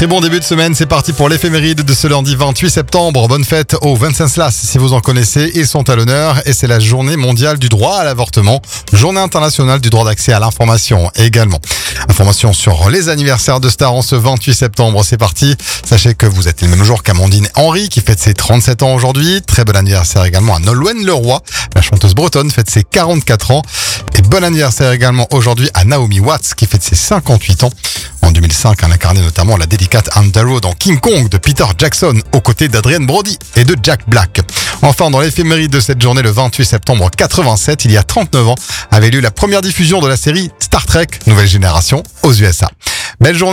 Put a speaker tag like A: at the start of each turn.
A: Très bon début de semaine, c'est parti pour l'éphéméride de ce lundi 28 septembre. Bonne fête aux Wenceslas si vous en connaissez, ils sont à l'honneur et c'est la journée mondiale du droit à l'avortement, journée internationale du droit d'accès à l'information également. Information sur les anniversaires de stars en ce 28 septembre, c'est parti. Sachez que vous êtes le même jour qu'Amandine Henry qui fête ses 37 ans aujourd'hui. Très bon anniversaire également à Nolwenn Leroy, la chanteuse bretonne fête ses 44 ans. Et bon anniversaire également aujourd'hui à Naomi Watts qui fête ses 58 ans. En 2005, elle incarnait notamment la délicate Andrew dans King Kong de Peter Jackson aux côtés d'Adrian Brody et de Jack Black. Enfin, dans l'éphéméride de cette journée, le 28 septembre 87, il y a 39 ans, avait lieu la première diffusion de la série Star Trek Nouvelle Génération aux USA. Belle journée.